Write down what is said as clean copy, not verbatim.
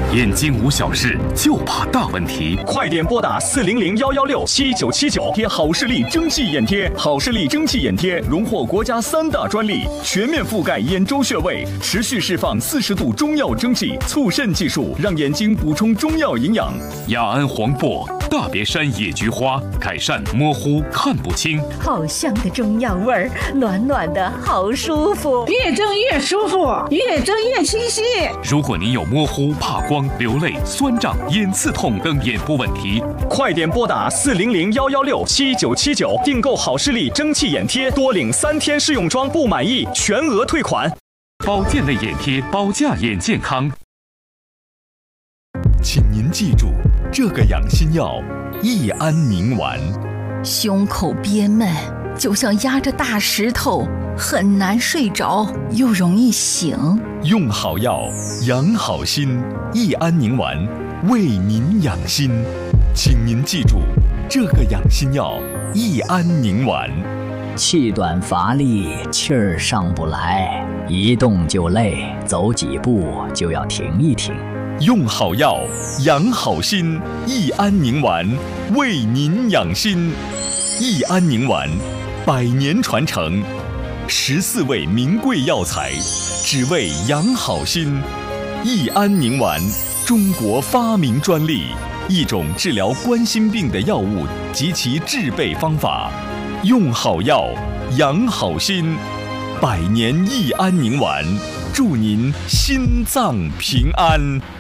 眼睛无小事，就怕大问题。 快点拨打400-116-7979，贴好视力蒸汽眼贴。好视力蒸汽眼贴荣获国家3大专利，全面覆盖眼周穴位，持续释放40度中药蒸汽，促肾技术，让眼睛补充中药营养。 雅安黄柏、大别山野菊花，改善模糊看不清。 好香的中药味儿，暖暖的好舒服， 越蒸越舒服，越蒸越清晰。 如果您有模糊、怕光、流泪、酸胀、眼刺痛等眼部问题， 快点拨打400-116-7979，订购好视力蒸汽眼贴，多领3天试用装，不满意全额退款。 保健类眼贴，保驾眼健康。 请您记住，这个养心药益安宁丸。 胸口憋闷，就像压着大石头，很难睡着，又容易醒。 用好药，养好心，益安宁丸为您养心。请您记住，这个养心药益安宁丸。 气短乏力，气儿上不来，一动就累，走几步就要停一停。 用好药，养好心，益安宁丸为您养心。益安宁丸100年传承，14味名贵药材，只为养好心。益安宁丸，中国发明专利，一种治疗冠心病的药物及其制备方法。用好药，养好心，100年益安宁丸，祝您心脏平安。